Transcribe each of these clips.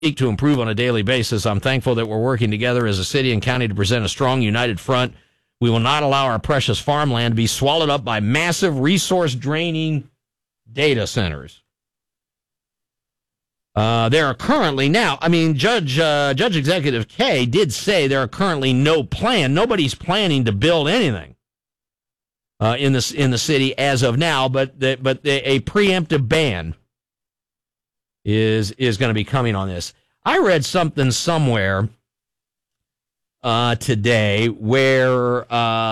seek to improve on a daily basis. I'm thankful that we're working together as a city and county to present a strong, united front. We will not allow our precious farmland to be swallowed up by massive resource-draining data centers. There are currently now, Judge Executive K did say there are currently no plan. Nobody's planning to build anything in the city as of now, but a preemptive ban is going to be coming on this. I read something somewhere today where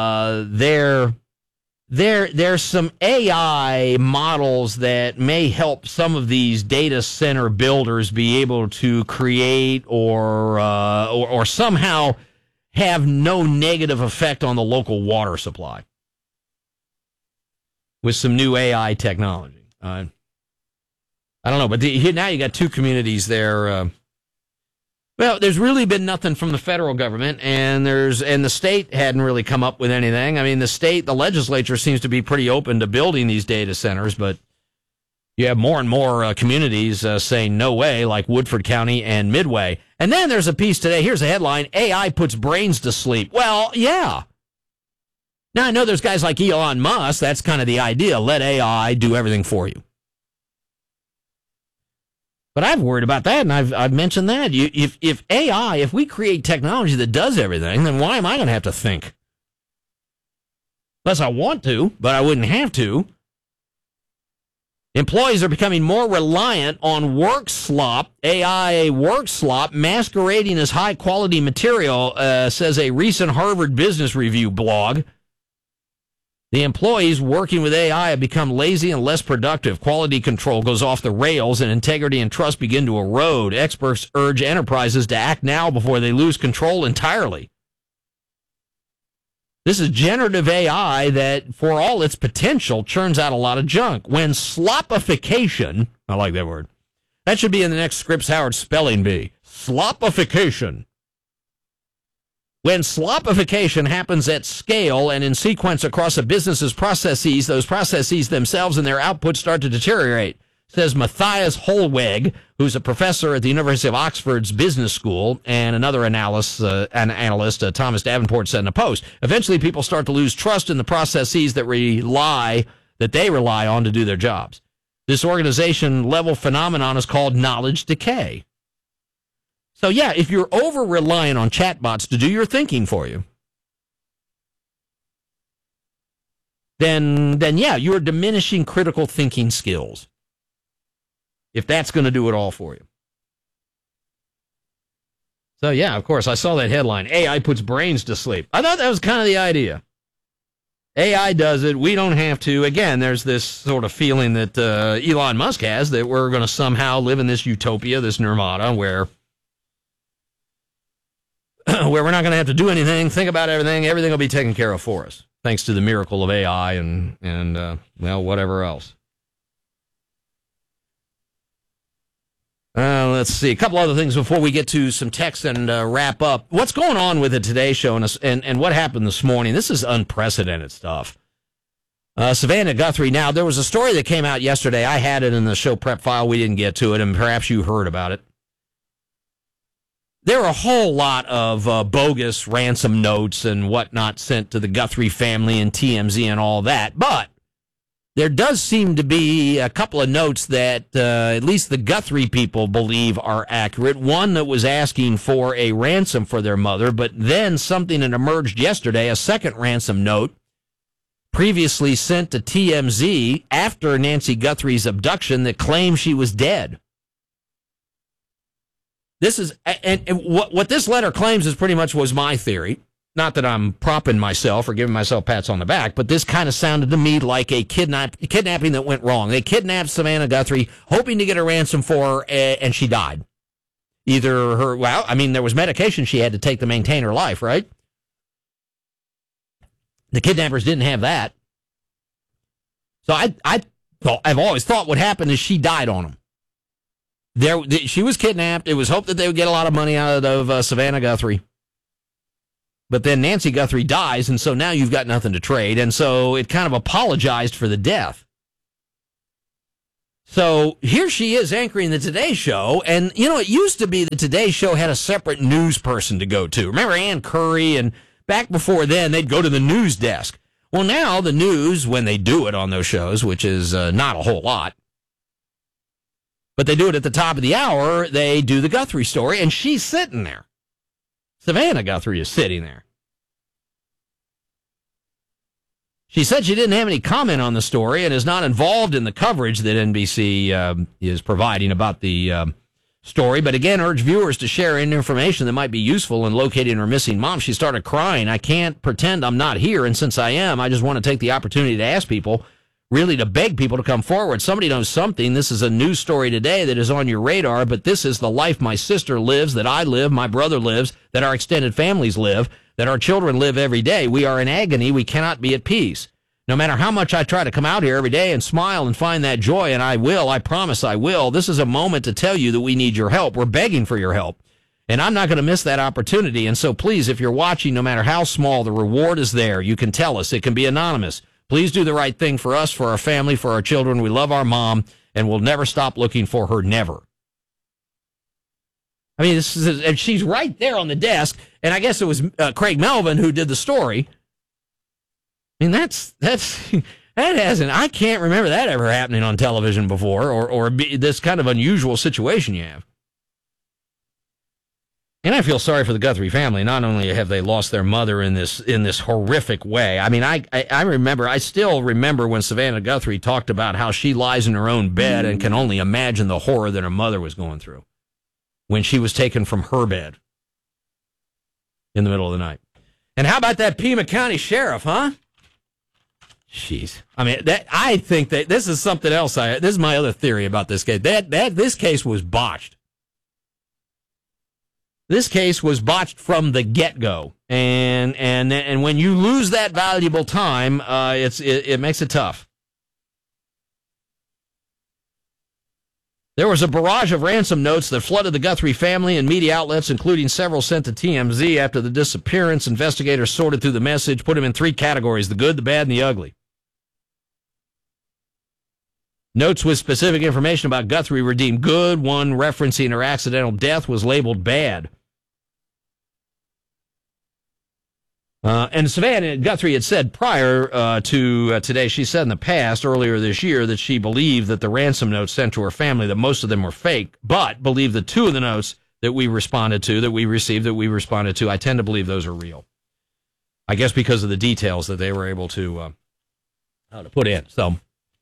there's some AI models that may help some of these data center builders be able to create or somehow have no negative effect on the local water supply with some new AI technology. I don't know, but now you got two communities there. Well, there's really been nothing from the federal government, and the state hadn't really come up with anything. The legislature seems to be pretty open to building these data centers, but you have more and more communities saying no way, like Woodford County and Midway. And then there's a piece today. Here's a headline: AI puts brains to sleep. Well, yeah. Now, I know there's guys like Elon Musk. That's kind of the idea. Let AI do everything for you. But I've worried about that, and I've mentioned that. If we create technology that does everything, then why am I going to have to think? Unless I want to, but I wouldn't have to. Employees are becoming more reliant on work slop, AI work slop, masquerading as high-quality material, says a recent Harvard Business Review blog. The employees working with AI have become lazy and less productive. Quality control goes off the rails, and integrity and trust begin to erode. Experts urge enterprises to act now before they lose control entirely. This is generative AI that, for all its potential, churns out a lot of junk. When slopification, I like that word, that should be in the next Scripps Howard spelling bee. Slopification. When slopification happens at scale and in sequence across a business's processes, those processes themselves and their output start to deteriorate, says Matthias Holweg, who's a professor at the University of Oxford's Business School, and another analyst, Thomas Davenport, said in a post. Eventually, people start to lose trust in the processes that they rely on to do their jobs. This organization-level phenomenon is called knowledge decay. So, yeah, if you're over-reliant on chatbots to do your thinking for you, then yeah, you're diminishing critical thinking skills, if that's going to do it all for you. So, yeah, of course, I saw that headline, AI puts brains to sleep. I thought that was kind of the idea. AI does it. We don't have to. Again, there's this sort of feeling that Elon Musk has that we're going to somehow live in this utopia, this nirvana, where we're not going to have to do anything, think about everything will be taken care of for us, thanks to the miracle of AI and whatever else. Let's see, a couple other things before we get to some text and wrap up. What's going on with the Today Show and what happened this morning? This is unprecedented stuff. Savannah Guthrie, now, there was a story that came out yesterday. I had it in the show prep file. We didn't get to it, and perhaps you heard about it. There are a whole lot of bogus ransom notes and whatnot sent to the Guthrie family and TMZ and all that, but there does seem to be a couple of notes that at least the Guthrie people believe are accurate. One that was asking for a ransom for their mother, but then something that emerged yesterday, a second ransom note, previously sent to TMZ after Nancy Guthrie's abduction that claims she was dead. This is, and what this letter claims is pretty much was my theory. Not that I'm propping myself or giving myself pats on the back, but this kind of sounded to me like a kidnapping that went wrong. They kidnapped Savannah Guthrie, hoping to get a ransom for her, and she died. Either there was medication she had to take to maintain her life, right? The kidnappers didn't have that. So I've always thought what happened is she died on them. She was kidnapped. It was hoped that they would get a lot of money out of Savannah Guthrie. But then Nancy Guthrie dies, and so now you've got nothing to trade. And so it kind of apologized for the death. So here she is anchoring the Today Show. And, it used to be the Today Show had a separate news person to go to. Remember Ann Curry? And back before then, they'd go to the news desk. Well, now the news, when they do it on those shows, which is not a whole lot, but they do it at the top of the hour, they do the Guthrie story, and she's sitting there. Savannah Guthrie is sitting there. She said she didn't have any comment on the story and is not involved in the coverage that NBC is providing about the story, but again urged viewers to share any information that might be useful in locating her missing mom. She started crying. I can't pretend I'm not here, and since I am, I just want to take the opportunity to ask people, really to beg people to come forward. Somebody knows something. This is a news story today that is on your radar, but this is the life my sister lives, that I live, my brother lives, that our extended families live, that our children live every day. We are in agony. We cannot be at peace. No matter how much I try to come out here every day and smile and find that joy, and I will, I promise I will, this is a moment to tell you that we need your help. We're begging for your help. And I'm not going to miss that opportunity. And so please, if you're watching, no matter how small, the reward is there. You can tell us. It can be anonymous. Please do the right thing for us, for our family, for our children. We love our mom, and we'll never stop looking for her, never. I mean, and she's right there on the desk, and I guess it was Craig Melvin who did the story. I mean, that hasn't, I can't remember that ever happening on television before, or this kind of unusual situation you have. And I feel sorry for the Guthrie family. Not only have they lost their mother in this horrific way. I mean, I still remember when Savannah Guthrie talked about how she lies in her own bed and can only imagine the horror that her mother was going through when she was taken from her bed in the middle of the night. And how about that Pima County sheriff, huh? Jeez. I mean, I think that this is something else. This is my other theory about this case. This case was botched. This case was botched from the get-go, and when you lose that valuable time, it makes it tough. There was a barrage of ransom notes that flooded the Guthrie family and media outlets, including several sent to TMZ after the disappearance. Investigators sorted through the message, put them in 3 categories: the good, the bad, and the ugly. Notes with specific information about Guthrie were deemed good. One referencing her accidental death was labeled bad. And Savannah Guthrie had said prior to today, she said in the past, earlier this year, that she believed that the ransom notes sent to her family, that most of them were fake, but believed the 2 of the notes that we responded to, that we received, that we responded to, I tend to believe those are real. I guess because of the details that they were able to put in. So,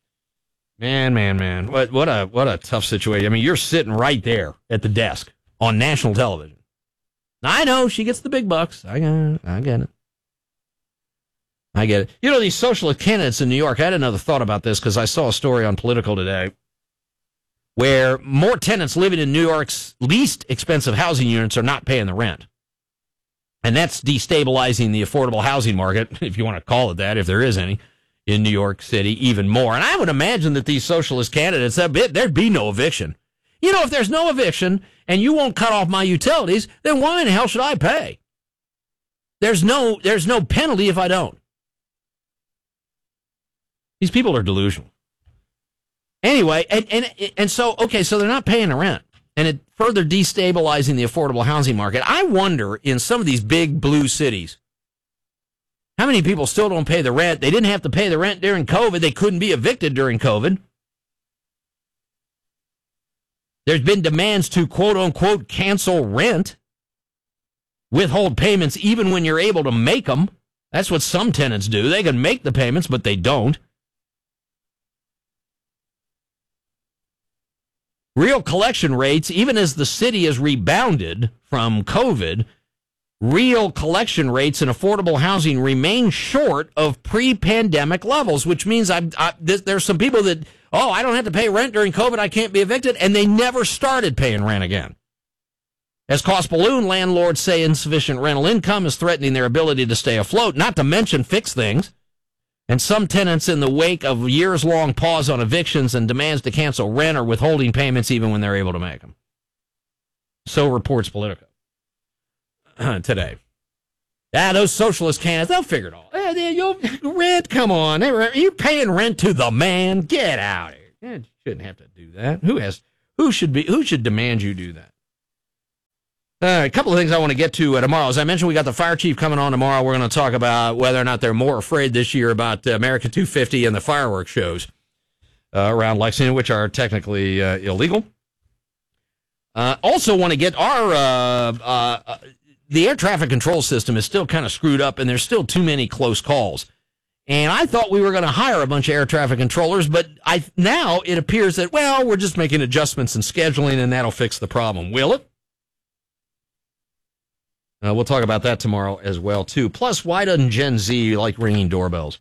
man, what a tough situation. I mean, you're sitting right there at the desk on national television. Now, I know she gets the big bucks. I get it. I get it. You know, these socialist candidates in New York, I had another thought about this because I saw a story on Political today where more tenants living in New York's least expensive housing units are not paying the rent. And that's destabilizing the affordable housing market, if you want to call it that, if there is any, in New York City even more. And I would imagine that these socialist candidates, there'd be no eviction. You know, if there's no eviction and you won't cut off my utilities, then why in the hell should I pay? There's no penalty if I don't. These people are delusional. Anyway, and so, okay, so they're not paying the rent, and it further destabilizing the affordable housing market. I wonder, in some of these big blue cities, how many people still don't pay the rent? They didn't have to pay the rent during COVID. They couldn't be evicted during COVID. There's been demands to, quote-unquote, cancel rent, withhold payments even when you're able to make them. That's what some tenants do. They can make the payments, but they don't. Real collection rates, even as the city has rebounded from COVID, real collection rates in affordable housing remain short of pre-pandemic levels, which means there's some people that, I don't have to pay rent during COVID, I can't be evicted, and they never started paying rent again. As costs balloon, landlords say insufficient rental income is threatening their ability to stay afloat, not to mention fix things. And some tenants, in the wake of years-long pause on evictions and demands to cancel rent, are withholding payments even when they're able to make them. So reports Politico today. Those socialist candidates, they'll figure it all. Rent, come on. You're paying rent to the man. Get out of here. Shouldn't have to do that. Who should demand you do that? A couple of things I want to get to tomorrow. As I mentioned, we got the fire chief coming on tomorrow. We're going to talk about whether or not they're more afraid this year about America 250 and the fireworks shows around Lexington, which are technically illegal. Also want to get the air traffic control system is still kind of screwed up, and there's still too many close calls. And I thought we were going to hire a bunch of air traffic controllers, but now it appears that, well, we're just making adjustments in scheduling, and that'll fix the problem. Will it? We'll talk about that tomorrow as well, too. Plus, why doesn't Gen Z like ringing doorbells?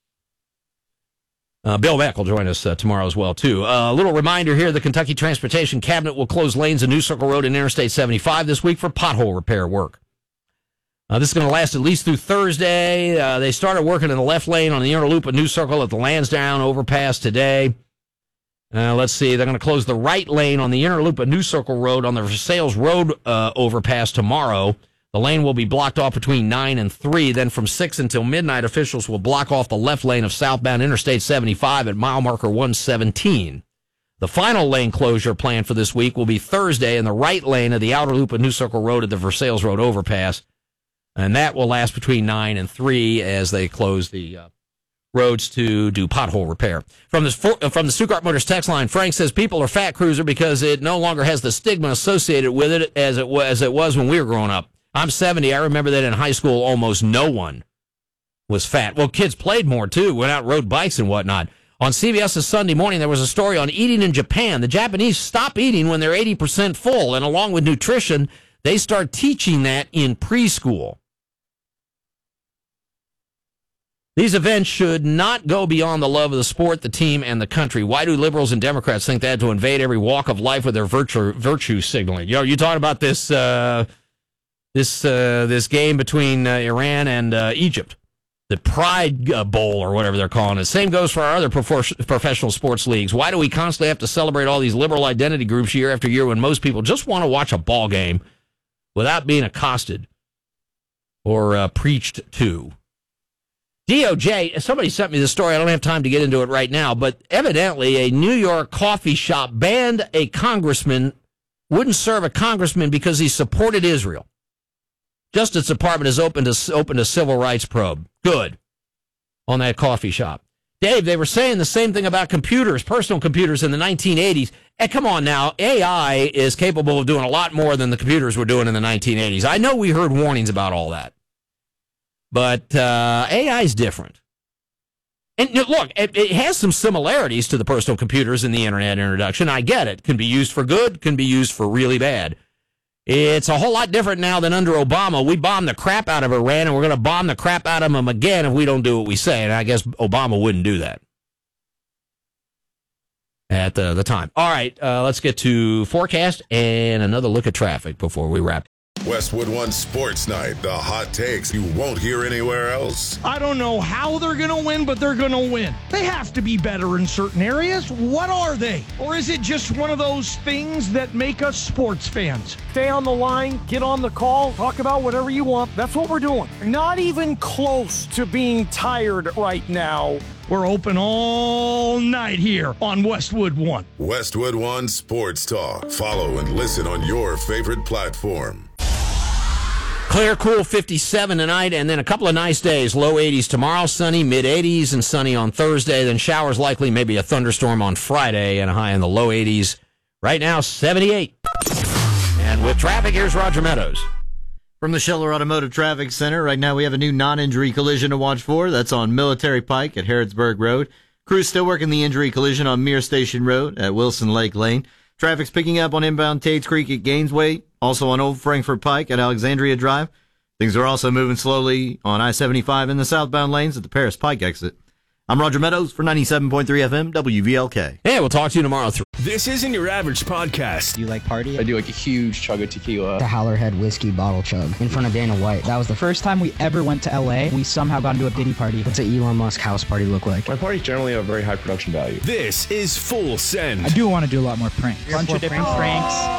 Bill Beck will join us tomorrow as well, too. A little reminder here, the Kentucky Transportation Cabinet will close lanes in New Circle Road and Interstate 75 this week for pothole repair work. This is going to last at least through Thursday. They started working in the left lane on the inner loop of New Circle at the Lansdowne overpass today. Let's see, they're going to close the right lane on the inner loop of New Circle Road on the Versailles Road overpass tomorrow. The lane will be blocked off between 9 and 3. Then from 6 until midnight, officials will block off the left lane of southbound Interstate 75 at mile marker 117. The final lane closure planned for this week will be Thursday in the right lane of the outer loop of New Circle Road at the Versailles Road overpass. And that will last between 9 and 3 as they close the roads to do pothole repair. From the Stuttgart Motors text line, Frank says people are fat cruiser because it no longer has the stigma associated with it as it was when we were growing up. I'm 70. I remember that in high school, almost no one was fat. Well, kids played more, too, went out and rode bikes and whatnot. On CBS's Sunday Morning, there was a story on eating in Japan. The Japanese stop eating when they're 80% full, and along with nutrition, they start teaching that in preschool. These events should not go beyond the love of the sport, the team, and the country. Why do liberals and Democrats think they had to invade every walk of life with their virtue signaling? You know, you talking about this game between Iran and Egypt, the Pride Bowl or whatever they're calling it. Same goes for our other professional sports leagues. Why do we constantly have to celebrate all these liberal identity groups year after year when most people just want to watch a ball game without being accosted or preached to? DOJ, somebody sent me this story. I don't have time to get into it right now, but evidently a New York coffee shop banned a congressman, wouldn't serve a congressman because he supported Israel. Justice Department has opened a civil rights probe. Good. On that coffee shop. Dave, they were saying the same thing about computers, personal computers in the 1980s. Come on now, AI is capable of doing a lot more than the computers were doing in the 1980s. I know we heard warnings about all that. But AI is different. And look, it has some similarities to the personal computers in the Internet introduction. I get it. Can be used for good, can be used for really bad. It's a whole lot different now than under Obama. We bombed the crap out of Iran, and we're going to bomb the crap out of them again if we don't do what we say. And I guess Obama wouldn't do that at the time. All right, let's get to forecast and another look at traffic before we wrap. Westwood One Sports Night, the hot takes you won't hear anywhere else. I don't know how they're going to win, but they're going to win. They have to be better in certain areas. What are they? Or is it just one of those things that make us sports fans? Stay on the line, get on the call, talk about whatever you want. That's what we're doing. Not even close to being tired right now. We're open all night here on Westwood One. Westwood One Sports Talk. Follow and listen on your favorite platform. Clear, cool, 57 tonight, and then a couple of nice days. Low 80s tomorrow, sunny, mid-80s, and sunny on Thursday. Then showers likely, maybe a thunderstorm on Friday, and a high in the low 80s. Right now, 78. And with traffic, here's Roger Meadows. From the Scheller Automotive Traffic Center, right now we have a new non-injury collision to watch for. That's on Military Pike at Harrodsburg Road. Crews still working the injury collision on Mere Station Road at Wilson Lake Lane. Traffic's picking up on inbound Tates Creek at Gainesway, also on Old Frankfort Pike at Alexandria Drive. Things are also moving slowly on I-75 in the southbound lanes at the Paris Pike exit. I'm Roger Meadows for 97.3 FM WVLK. Yeah, we'll talk to you tomorrow. This isn't your average podcast. Do you like party? I do like a huge chug of tequila. The Howlerhead whiskey bottle chug in front of Dana White. That was the first time we ever went to LA. We somehow got into a Diddy party. What's an Elon Musk house party look like? My parties generally have very high production value. This is Full Send. I do want to do a lot more pranks. Bunch of different pranks.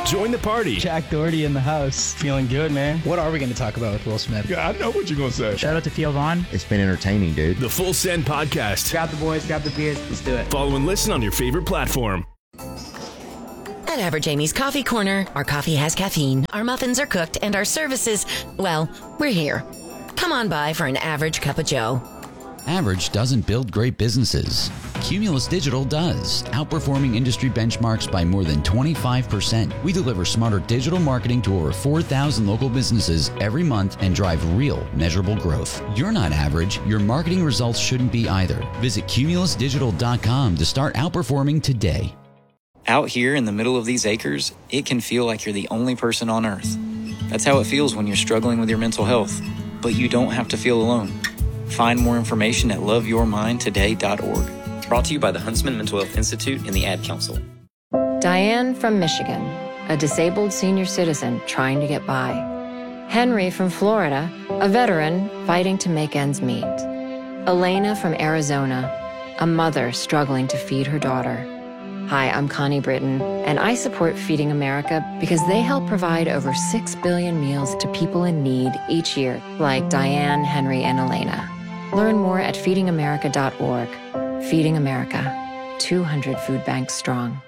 Join the party. Jack Doherty in the house. Feeling good, man. What are we going to talk about with Will Smith? Yeah, I know what you're going to say. Shout out to Theo Vaughn. It's been entertaining, dude. The Full Send Podcast. Grab the boys, grab the beers. Let's do it. Follow and listen on your favorite platform. At Average Amy's Coffee Corner, our coffee has caffeine, our muffins are cooked, and our services, well, we're here. Come on by for an average cup of joe. Average doesn't build great businesses. Cumulus Digital does, outperforming industry benchmarks by more than 25%. We deliver smarter digital marketing to over 4,000 local businesses every month and drive real, measurable growth. You're not average. Your marketing results shouldn't be either. Visit cumulusdigital.com to start outperforming today. Out here in the middle of these acres, it can feel like you're the only person on Earth. That's how it feels when you're struggling with your mental health. But you don't have to feel alone. Find more information at loveyourmindtoday.org. Brought to you by the Huntsman Mental Health Institute and the Ad Council. Diane from Michigan, a disabled senior citizen trying to get by. Henry from Florida, a veteran fighting to make ends meet. Elena from Arizona, a mother struggling to feed her daughter. Hi, I'm Connie Britton, and I support Feeding America because they help provide over 6 billion meals to people in need each year, like Diane, Henry, and Elena. Learn more at feedingamerica.org. Feeding America, 200 food banks strong.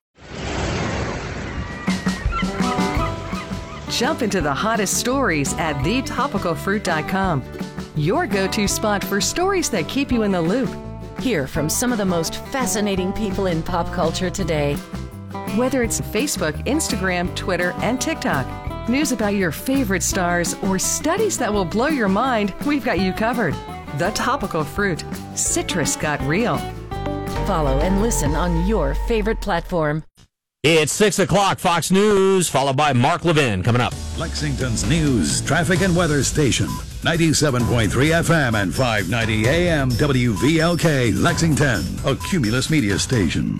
Jump into the hottest stories at thetopicalfruit.com. Your go-to spot for stories that keep you in the loop. Hear from some of the most fascinating people in pop culture today. Whether it's Facebook, Instagram, Twitter, and TikTok, news about your favorite stars, or studies that will blow your mind, we've got you covered. The Topical Fruit. Citrus got real. Follow and listen on your favorite platform. It's 6 o'clock, Fox News, followed by Mark Levin coming up. Lexington's news, traffic, and weather station. 97.3 FM and 590 AM WVLK, Lexington, a Cumulus media station.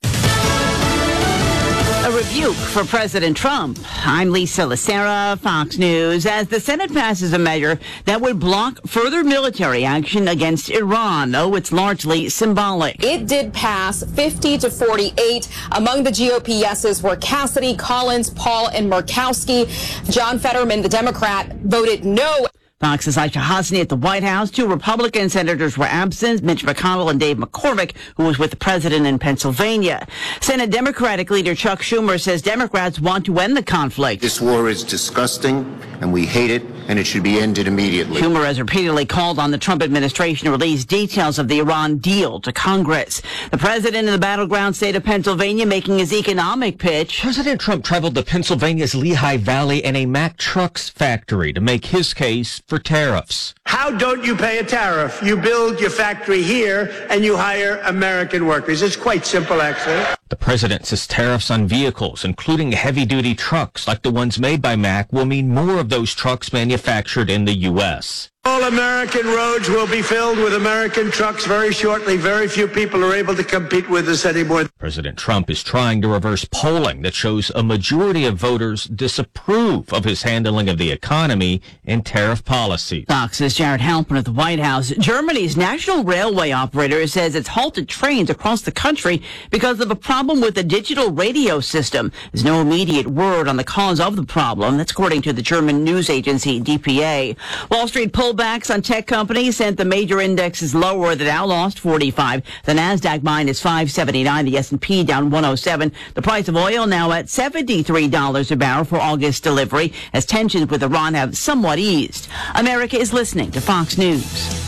A rebuke for President Trump. I'm Lisa Lacera, Fox News. As the Senate passes a measure that would block further military action against Iran, though it's largely symbolic. It did pass 50-48. Among the GOP yeses were Cassidy, Collins, Paul, and Murkowski. John Fetterman, the Democrat, voted no. Fox's Aisha Hasni at the White House. 2 Republican senators were absent, Mitch McConnell and Dave McCormick, who was with the president in Pennsylvania. Senate Democratic leader Chuck Schumer says Democrats want to end the conflict. This war is disgusting, and we hate it, and it should be ended immediately. Schumer has repeatedly called on the Trump administration to release details of the Iran deal to Congress. The president in the battleground state of Pennsylvania making his economic pitch. President Trump traveled to Pennsylvania's Lehigh Valley and a Mack Trucks factory to make his case for tariffs. How don't you pay a tariff? You build your factory here and you hire American workers. It's quite simple, actually. The president says tariffs on vehicles, including heavy-duty trucks like the ones made by Mack, will mean more of those trucks manufactured in the U.S. All American roads will be filled with American trucks very shortly. Very few people are able to compete with us anymore. President Trump is trying to reverse polling that shows a majority of voters disapprove of his handling of the economy and tariff policy. Fox's Jared Halpern at the White House. Germany's national railway operator says it's halted trains across the country because of a problem with the digital radio system. There's no immediate word on the cause of the problem. That's according to the German news agency DPA. Wall Street pullbacks on tech companies sent the major indexes lower. The Dow lost 45. The Nasdaq minus 579. The S&P down 107. The price of oil now at $73 a barrel for August delivery as tensions with Iran have somewhat eased. America is listening to Fox News.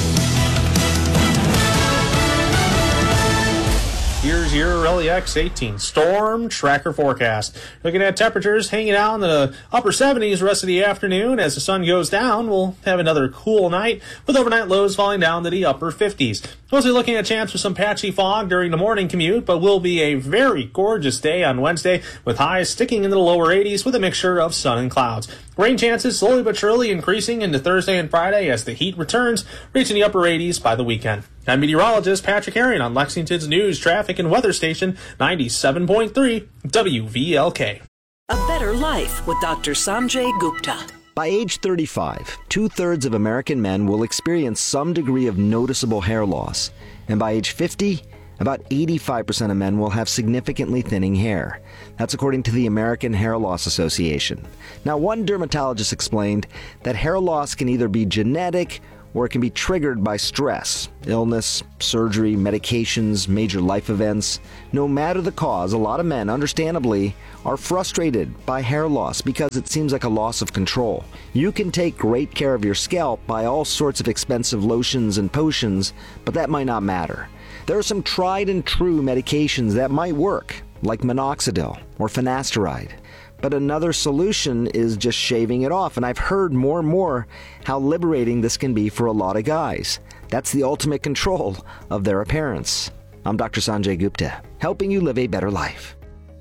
Here's your LEX 18 storm tracker forecast. Looking at temperatures hanging out in the upper 70s the rest of the afternoon. As the sun goes down, we'll have another cool night with overnight lows falling down to the upper 50s. Mostly looking at a chance for some patchy fog during the morning commute, but will be a very gorgeous day on Wednesday with highs sticking into the lower 80s with a mixture of sun and clouds. Rain chances slowly but surely increasing into Thursday and Friday as the heat returns, reaching the upper 80s by the weekend. I'm meteorologist Patrick Herring on Lexington's news, traffic, and weather station 97.3 WVLK. A better life with Dr. Sanjay Gupta. By age 35, 2/3 of American men will experience some degree of noticeable hair loss. And by age 50, About 85% of men will have significantly thinning hair. That's according to the American Hair Loss Association. Now, one dermatologist explained that hair loss can either be genetic or it can be triggered by stress, illness, surgery, medications, major life events. No matter the cause, a lot of men, understandably, are frustrated by hair loss because it seems like a loss of control. You can take great care of your scalp by all sorts of expensive lotions and potions, but that might not matter. There are some tried and true medications that might work, like minoxidil or finasteride. But another solution is just shaving it off, and I've heard more and more how liberating this can be for a lot of guys. That's the ultimate control of their appearance. I'm Dr. Sanjay Gupta, helping you live a better life.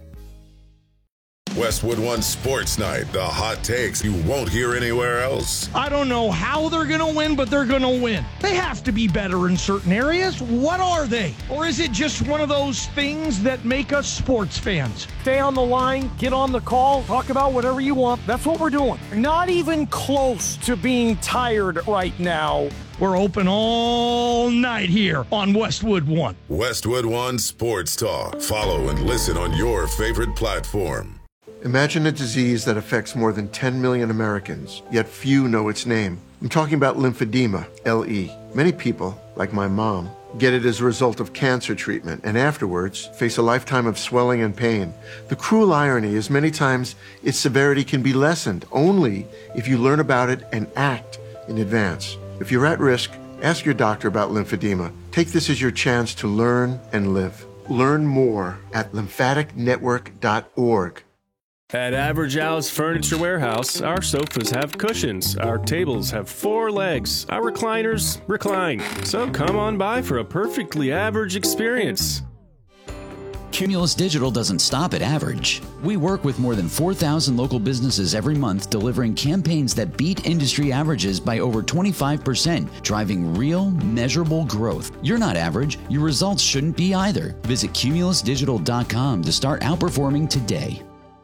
Westwood One Sports Night, the hot takes you won't hear anywhere else. I don't know how they're going to win, but they're going to win. They have to be better in certain areas. What are they? Or is it just one of those things that make us sports fans? Stay on the line, get on the call, talk about whatever you want. That's what we're doing. Not even close to being tired right now. We're open all night here on Westwood One. Westwood One Sports Talk. Follow and listen on your favorite platform. Imagine a disease that affects more than 10 million Americans, yet few know its name. I'm talking about lymphedema, LE. Many people, like my mom, get it as a result of cancer treatment and afterwards face a lifetime of swelling and pain. The cruel irony is many times its severity can be lessened only if you learn about it and act in advance. If you're at risk, ask your doctor about lymphedema. Take this as your chance to learn and live. Learn more at lymphaticnetwork.org. At Average Al's Furniture Warehouse, our sofas have cushions, our tables have 4 legs, our recliners recline. So come on by for a perfectly average experience. Cumulus Digital doesn't stop at average. We work with more than 4,000 local businesses every month, delivering campaigns that beat industry averages by over 25%, driving real, measurable growth. You're not average. Your results shouldn't be either. Visit cumulusdigital.com to start outperforming today.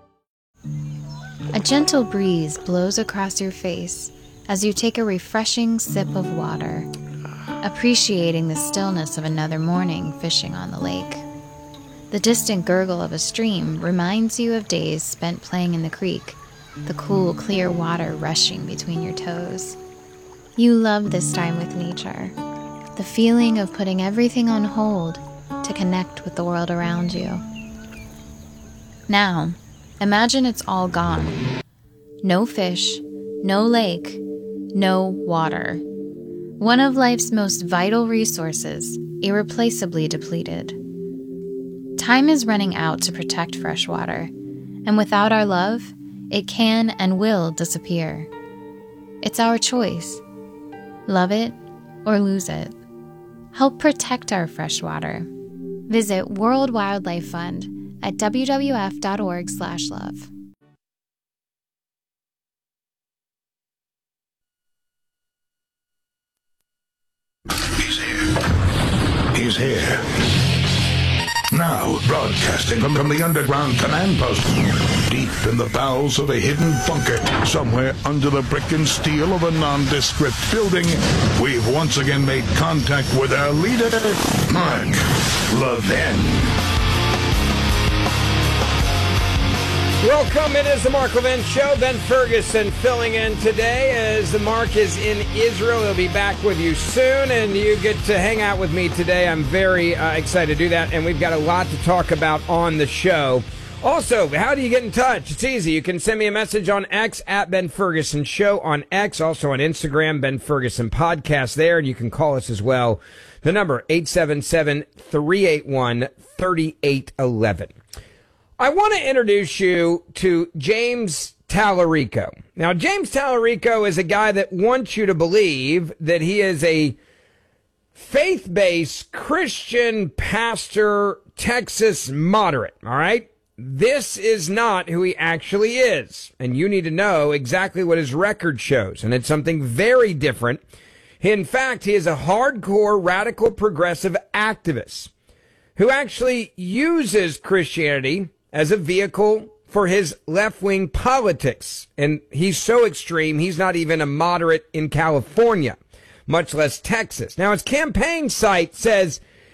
A gentle breeze blows across your face as you take a refreshing sip of water, appreciating the stillness of another morning fishing on the lake. The distant gurgle of a stream reminds you of days spent playing in the creek, the cool, clear water rushing between your toes. You love this time with nature, the feeling of putting everything on hold to connect with the world around you. Now, imagine it's all gone. No fish, no lake, no water. One of life's most vital resources, irreplaceably depleted. Time is running out to protect fresh water, and without our love, it can and will disappear. It's our choice. Love it or lose it. Help protect our fresh water. Visit World Wildlife Fund at wwf.org/love. He's here. Now, broadcasting from the underground command post, deep in the bowels of a hidden bunker, somewhere under the brick and steel of a nondescript building, we've once again made contact with our leader, Mark Levin. Welcome, it is the Mark Levin Show. Ben Ferguson filling in today as Mark is in Israel. He'll be back with you soon, and you get to hang out with me today. I'm very excited to do that, and we've got a lot to talk about on the show. Also, how do you get in touch? It's easy. You can send me a message on X at Ben Ferguson Show on X, also on Instagram, Ben Ferguson Podcast there, and you can call us as well. The number, 877-381-3811. I want to introduce you to James Tallarico. Now, James Tallarico is a guy that wants you to believe that he is a faith-based Christian pastor, Texas moderate, all right? This is not who he actually is, and you need to know exactly what his record shows, and it's something very different. In fact, he is a hardcore, radical, progressive activist who actually uses Christianity as a vehicle for his left-wing politics. And he's so extreme, he's not even a moderate in California, much less Texas. Now, his campaign site says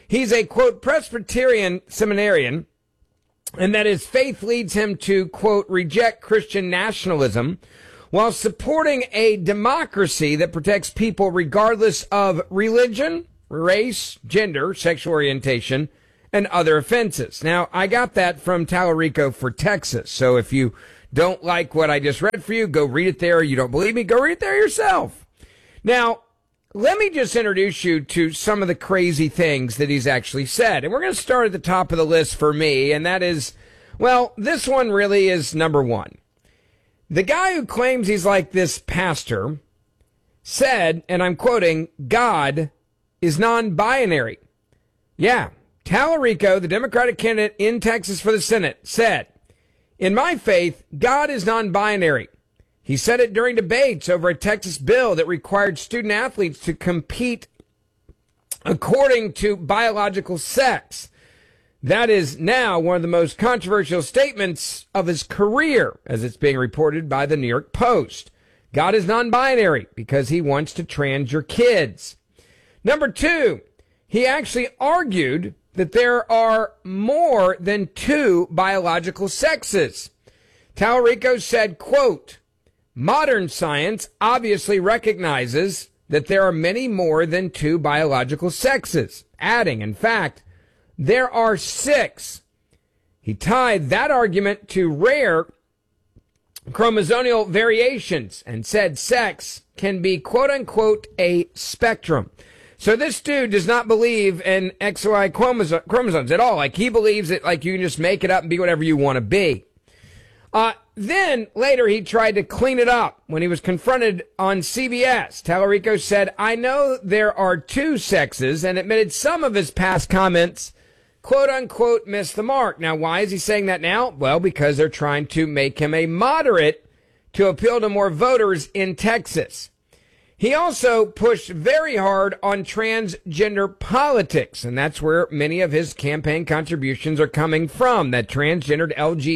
He's a, quote, Presbyterian seminarian, and that his faith leads him to, quote, reject Christian nationalism while supporting a democracy that protects people regardless of religion, race, gender, sexual orientation, and other offenses. Now, I got that from Tallarico for Texas. So if you don't like what I just read for you, go read it there. You don't believe me? Go read it there yourself. Now, let me just introduce you to some of the crazy things that he's actually said. And we're going to start at the top of the list for me, and that is, well, this one really is number one. The guy who claims he's like this pastor said, and I'm quoting, God is non-binary. Yeah, Tallarico, the Democratic candidate in Texas for the Senate, said, in my faith, God is non-binary. He said it during debates over a Texas bill that required student athletes to compete according to biological sex. That is now one of the most controversial statements of his career, as it's being reported by the New York Post. God is non-binary because he wants to trans your kids. Number two, he actually argued that there are more than two biological sexes. Tallarico said, quote, modern science obviously recognizes that there are many more than two biological sexes, adding, in fact, there are 6. He tied that argument to rare chromosomal variations and said sex can be, quote unquote, a spectrum. So this dude does not believe in XY chromosomes at all. Like, he believes that, like, you can just make it up and be whatever you want to be. Then later he tried to clean it up when he was confronted on CBS. Tallarico said, I know there are 2 sexes, and admitted some of his past comments, quote unquote, missed the mark. Now, why is he saying that now? Well, because they're trying to make him a moderate to appeal to more voters in Texas. He also pushed very hard on transgender politics, and that's where many of his campaign contributions are coming from, that transgendered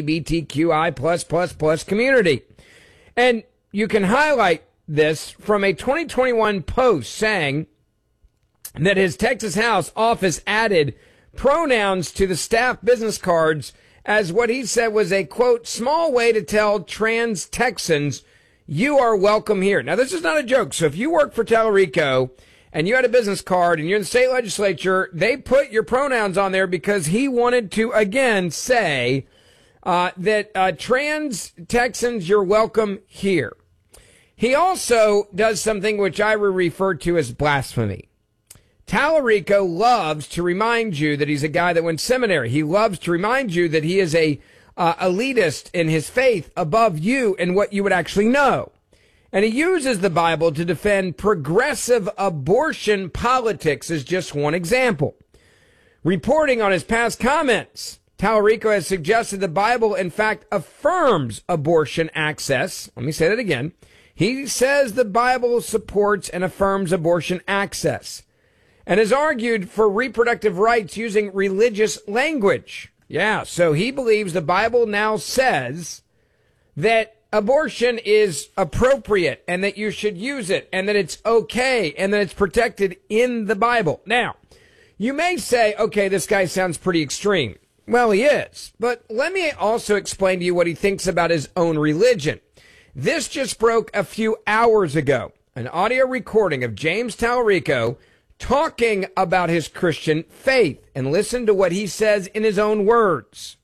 LGBTQI+++ community. And you can highlight this from a 2021 post saying that his Texas House office added pronouns to the staff business cards as what he said was a, quote, small way to tell trans Texans you are welcome here. Now, this is not a joke. So if you work for Tallarico and you had a business card and you're in the state legislature, they put your pronouns on there because he wanted to, again, say that trans Texans, you're welcome here. He also does something which I would refer to as blasphemy. Tallarico loves to remind you that he's a guy that went seminary. He loves to remind you that he is a elitist in his faith above you and what you would actually know. And he uses the Bible to defend progressive abortion politics as just one example. Reporting on his past comments, Tallarico has suggested the Bible, in fact, affirms abortion access. Let me say that again. He says the Bible supports and affirms abortion access, and has argued for reproductive rights using religious language. Yeah, so he believes the Bible now says that abortion is appropriate and that you should use it and that it's okay and that it's protected in the Bible. Now, you may say, okay, this guy sounds pretty extreme. Well, he is. But let me also explain to you what he thinks about his own religion. This just broke a few hours ago. An audio recording of James Tallarico talking about his Christian faith, and listen to what he says in his own words.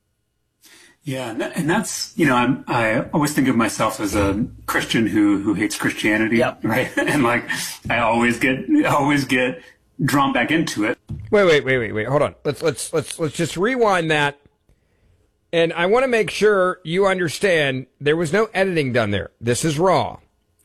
Yeah, and that's, you know, I always think of myself as a Christian who hates Christianity, right? And like, I always get drawn back into it. Wait. Hold on. Let's just rewind that. And I want to make sure you understand there was no editing done there. This is raw.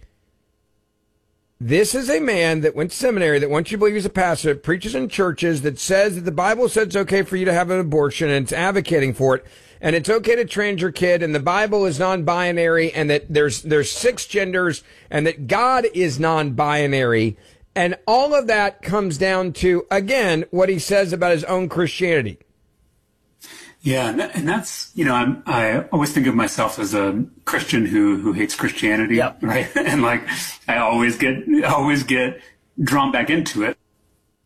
This is a man that went to seminary, that once you believe he's a pastor, that preaches in churches, that says that the Bible says it's okay for you to have an abortion, and it's advocating for it, and it's okay to trans your kid, and the Bible is non-binary, and that there's 6 genders, and that God is non-binary, and all of that comes down to, again, what he says about his own Christianity. Yeah, and that's, you know, I always think of myself as a Christian who hates Christianity, right? And like, I always get drawn back into it.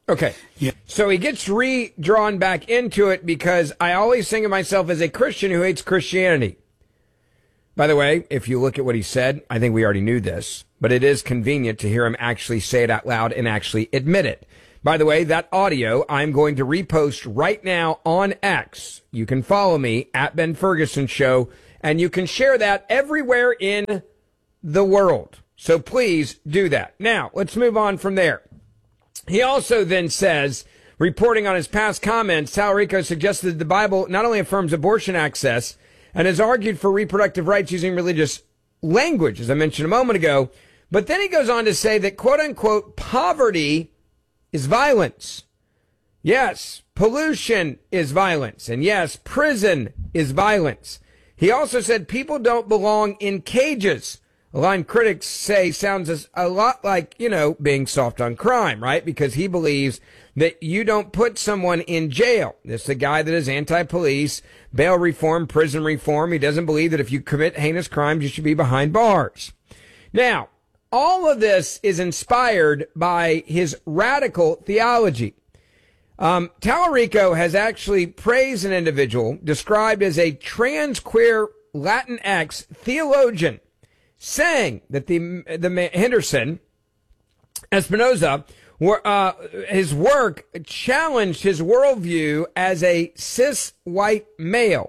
Okay. Yeah. So he gets redrawn back into it because I always think of myself as a Christian who hates Christianity. By the way, if you look at what he said, I think we already knew this, but it is convenient to hear him actually say it out loud and actually admit it. By the way, that audio I'm going to repost right now on X. You can follow me at Ben Ferguson Show, and you can share that everywhere in the world. So please do that. Now, let's move on from there. He also then says, reporting on his past comments, Tallarico suggested that the Bible not only affirms abortion access and has argued for reproductive rights using religious language, as I mentioned a moment ago, but then he goes on to say that, quote unquote, poverty is violence. Yes, pollution is violence. And yes, prison is violence. He also said people don't belong in cages. A line critics say sounds a lot like, being soft on crime, right? Because he believes that you don't put someone in jail. This is a guy that is anti-police, bail reform, prison reform. He doesn't believe that if you commit heinous crimes, you should be behind bars. Now, all of this is inspired by his radical theology. Tallarico has actually praised an individual described as a trans-queer Latinx theologian, saying that the Henderson Espinoza, his work challenged his worldview as a cis white male.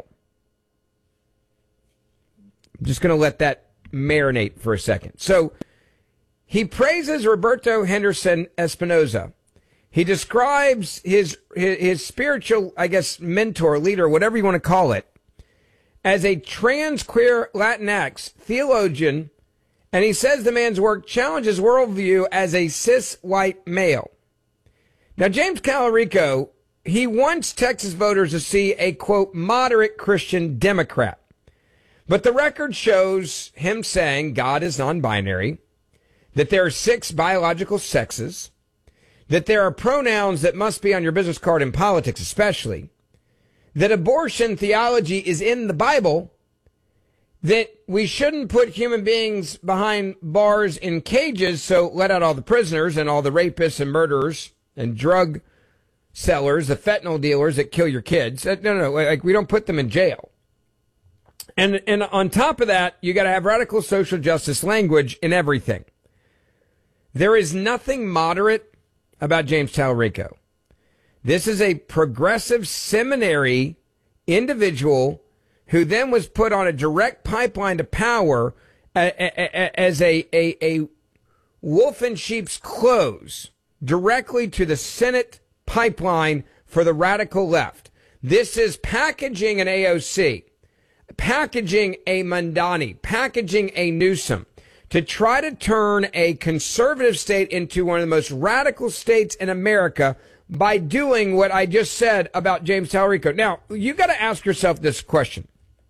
I'm just going to let that marinate for a second. So he praises Roberto Henderson Espinoza. He describes his spiritual, mentor, leader, whatever you want to call it, as a trans-queer Latinx theologian, and he says the man's work challenges worldview as a cis-white male. Now, James Tallarico, he wants Texas voters to see a, quote, moderate Christian Democrat. But the record shows him saying God is non-binary, that there are 6 biological sexes, that there are pronouns that must be on your business card in politics especially, that abortion theology is in the Bible, that we shouldn't put human beings behind bars in cages, so let out all the prisoners and all the rapists and murderers and drug sellers, the fentanyl dealers that kill your kids. No, we don't put them in jail. And on top of that, you got to have radical social justice language in everything. There is nothing moderate about James Tallarico. This is a progressive seminary individual who then was put on a direct pipeline to power as a wolf in sheep's clothes directly to the Senate pipeline for the radical left. This is packaging an AOC, packaging a Mandani, packaging a Newsom to try to turn a conservative state into one of the most radical states in America by doing what I just said about James Tallarico. Now, you got to ask yourself this question.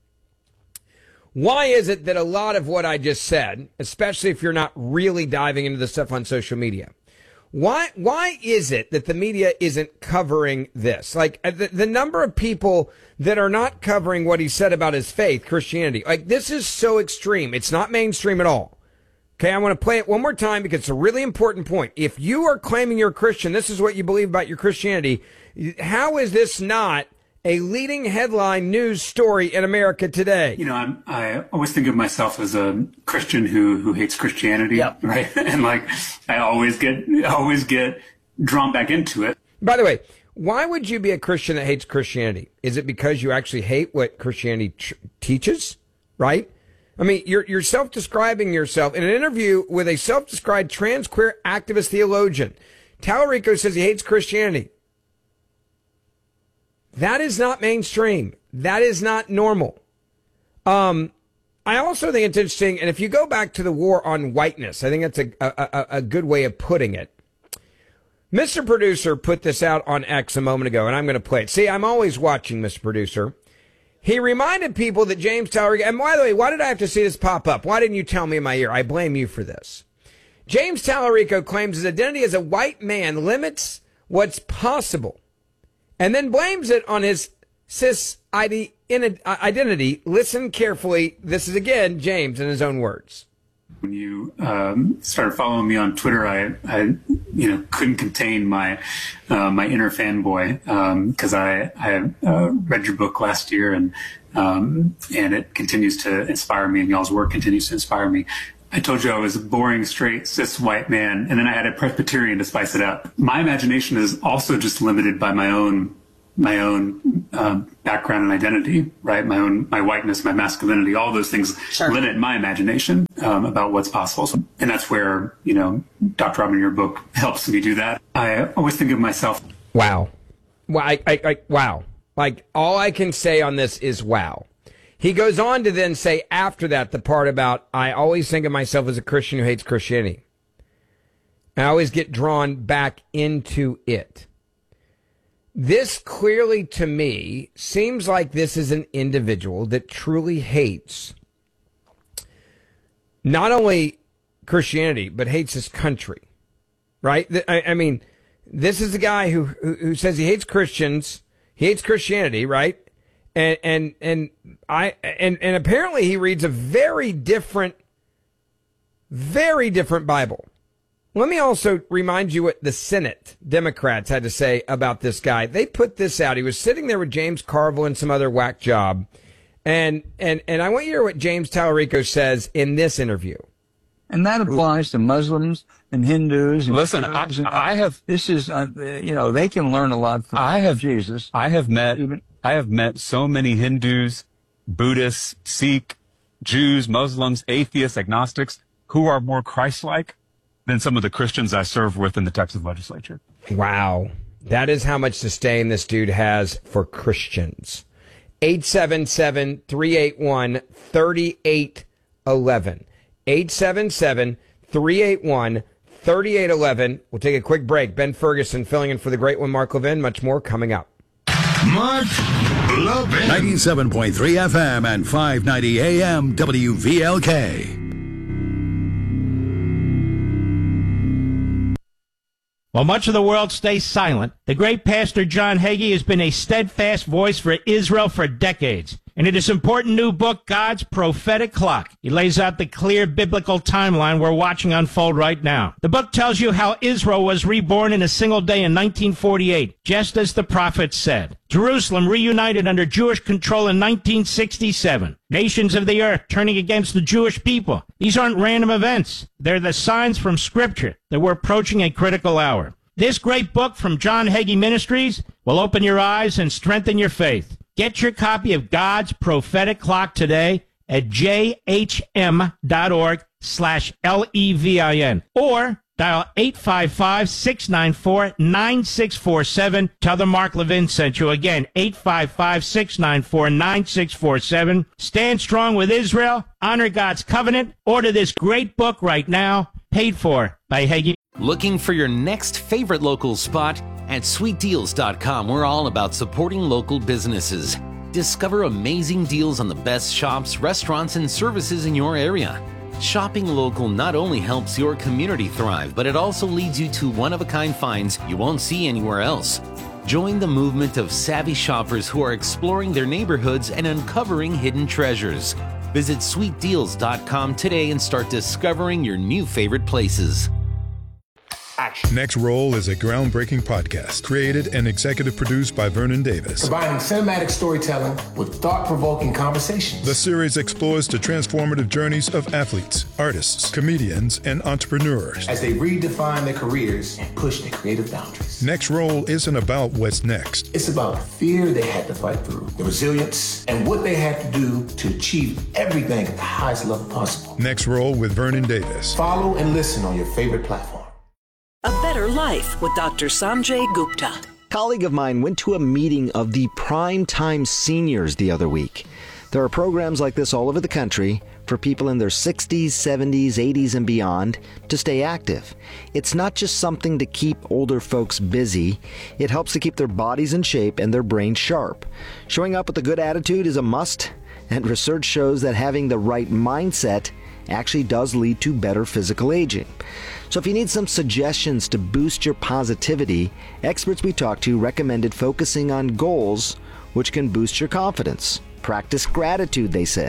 Why is it that a lot of what I just said, especially if you're not really diving into the stuff on social media, why is it that the media isn't covering this? Like the number of people that are not covering what he said about his faith, Christianity, like this is so extreme. It's not mainstream at all. Okay, I want to play it one more time because it's a really important point. If you are claiming you're a Christian, this is what you believe about your Christianity, how is this not a leading headline news story in America today? I always think of myself as a Christian who hates Christianity, right? And I always get drawn back into it. By the way, why would you be a Christian that hates Christianity? Is it because you actually hate what Christianity teaches, right? I mean, you're self-describing yourself. In an interview with a self-described trans queer activist theologian, Tallarico says he hates Christianity. That is not mainstream. That is not normal. I also think it's interesting, and if you go back to the war on whiteness, I think that's a good way of putting it. Mr. Producer put this out on X a moment ago, and I'm going to play it. See, I'm always watching, Mr. Producer. He reminded people that James Tallarico, and by the way, why did I have to see this pop up? Why didn't you tell me in my ear? I blame you for this. James Tallarico claims his identity as a white man limits what's possible, and then blames it on his cis identity. Listen carefully. This is, again, James in his own words. When you started following me on Twitter, I couldn't contain my inner fanboy because I read your book last year, and it continues to inspire me, and y'all's work continues to inspire me. I told you I was a boring, straight, cis white man, and then I had a Presbyterian to spice it up. My imagination is also just limited by my own background and identity, right? My whiteness, my masculinity, all those things limit my imagination about what's possible. And that's where, Dr. Robin, your book helps me do that. I always think of myself. Wow. Well, wow. Like, all I can say on this is wow. He goes on to then say after that, the part about, I always think of myself as a Christian who hates Christianity. I always get drawn back into it. This clearly, to me, seems like this is an individual that truly hates not only Christianity, but hates his country, right? I mean, this is a guy who says he hates Christians, he hates Christianity, right? And apparently he reads a very different Bible. Let me also remind you what the Senate Democrats had to say about this guy. They put this out. He was sitting there with James Carville and some other whack job. And I want you to hear what James Tallarico says in this interview. And that applies to Muslims and Hindus. And listen, I have. This is, they can learn a lot from Jesus. I have met so many Hindus, Buddhists, Sikh, Jews, Muslims, atheists, agnostics who are more Christ-like than some of the Christians I serve with in the Texas legislature. Wow. That is how much disdain this dude has for Christians. 877-381-3811. 877-381-3811. We'll take a quick break. Ben Ferguson filling in for the great one, Mark Levin. Much more coming up. Mark Levin. 97.3 FM and 590 AM WVLK. While much of the world stays silent, the great pastor John Hagee has been a steadfast voice for Israel for decades. And in his important new book, God's Prophetic Clock, he lays out the clear biblical timeline we're watching unfold right now. The book tells you how Israel was reborn in a single day in 1948, just as the prophets said. Jerusalem reunited under Jewish control in 1967. Nations of the earth turning against the Jewish people. These aren't random events. They're the signs from Scripture that we're approaching a critical hour. This great book from John Hagee Ministries will open your eyes and strengthen your faith. Get your copy of God's Prophetic Clock today at jhm.org/LEVIN or dial 855-694-9647. Tell them Mark Levin sent you. Again, 855-694-9647. Stand strong with Israel. Honor God's covenant. Order this great book right now. Paid for by Hagee. Looking for your next favorite local spot? At sweetdeals.com, we're all about supporting local businesses. Discover amazing deals on the best shops, restaurants, and services in your area. Shopping local not only helps your community thrive, but it also leads you to one-of-a-kind finds you won't see anywhere else. Join the movement of savvy shoppers who are exploring their neighborhoods and uncovering hidden treasures. Visit sweetdeals.com today and start discovering your new favorite places. Next Roll is a groundbreaking podcast created and executive produced by Vernon Davis. Combining cinematic storytelling with thought-provoking conversations. The series explores the transformative journeys of athletes, artists, comedians, and entrepreneurs as they redefine their careers and push their creative boundaries. Next Roll isn't about what's next. It's about the fear they had to fight through, the resilience, and what they had to do to achieve everything at the highest level possible. Next Roll with Vernon Davis. Follow and listen on your favorite platform. A Better Life with Dr. Sanjay Gupta. A colleague of mine went to a meeting of the Primetime Seniors the other week. There are programs like this all over the country for people in their 60s, 70s, 80s, and beyond to stay active. It's not just something to keep older folks busy. It helps to keep their bodies in shape and their brains sharp. Showing up with a good attitude is a must, and research shows that having the right mindset actually does lead to better physical aging. So if you need some suggestions to boost your positivity, experts we talked to recommended focusing on goals which can boost your confidence. Practice gratitude, they said.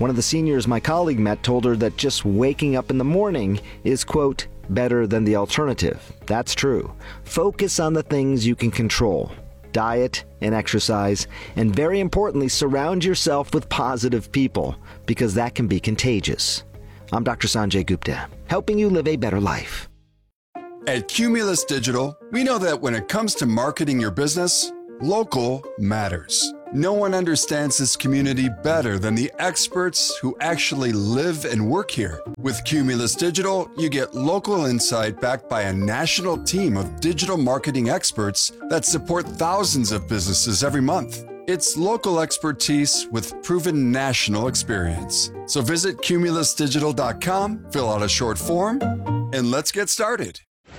One of the seniors my colleague met told her that just waking up in the morning is, quote, better than the alternative. That's true. Focus on the things you can control. Diet and exercise, and very importantly, surround yourself with positive people, because that can be contagious. I'm Dr. Sanjay Gupta, helping you live a better life. At Cumulus Digital, we know that when it comes to marketing your business, local matters. No one understands this community better than the experts who actually live and work here. With Cumulus Digital, you get local insight backed by a national team of digital marketing experts that support thousands of businesses every month. It's local expertise with proven national experience. So visit cumulusdigital.com, fill out a short form, and let's get started.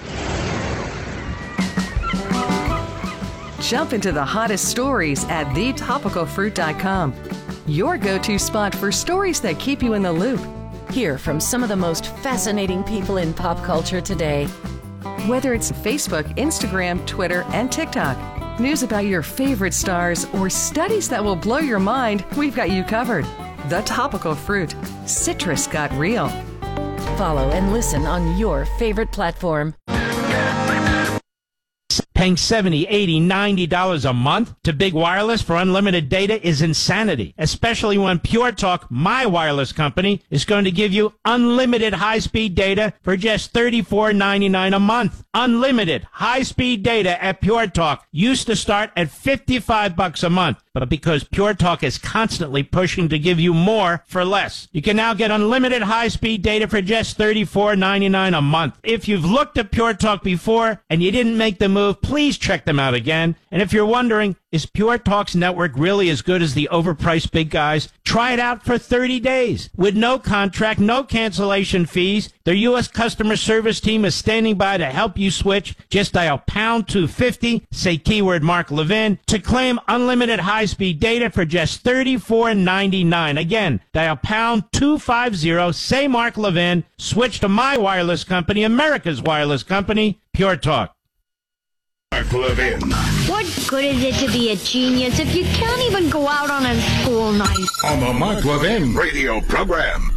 Jump into the hottest stories at thetopicalfruit.com. Your go-to spot for stories that keep you in the loop. Hear from some of the most fascinating people in pop culture today. Whether it's Facebook, Instagram, Twitter, and TikTok, news about your favorite stars, or studies that will blow your mind, we've got you covered. The Topical Fruit. Citrus got real. Follow and listen on your favorite platform. Paying $70, $80, $90 a month to Big Wireless for unlimited data is insanity, especially when Pure Talk, my wireless company, is going to give you unlimited high-speed data for just $34.99 a month. Unlimited high-speed data at Pure Talk used to start at $55 a month, but because Pure Talk is constantly pushing to give you more for less, you can now get unlimited high-speed data for just $34.99 a month. If you've looked at Pure Talk before and you didn't make the move, please check them out again. And if you're wondering, is Pure Talk's network really as good as the overpriced big guys? Try it out for 30 days with no contract, no cancellation fees. Their U.S. customer service team is standing by to help you switch. Just dial pound 250, say keyword Mark Levin, to claim unlimited high-speed data for just $34.99. Again, dial pound 250, say Mark Levin, switch to my wireless company, America's wireless company, Pure Talk. Mark Levin. What good is it to be a genius if you can't even go out on a school night? On the Mark Levin radio program.